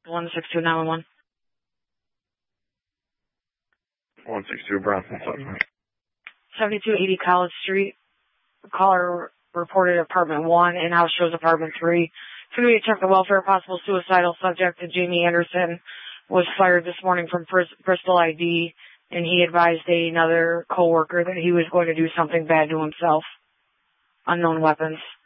162-911. 162 Bronson. 7280 College Street. Caller reported apartment 1 and house shows apartment 3. Can we check the welfare? Possible suicidal subject to Jamie Anderson was fired this morning from Bristol ID, and he advised another coworker that he was going to do something bad to himself. Unknown weapons.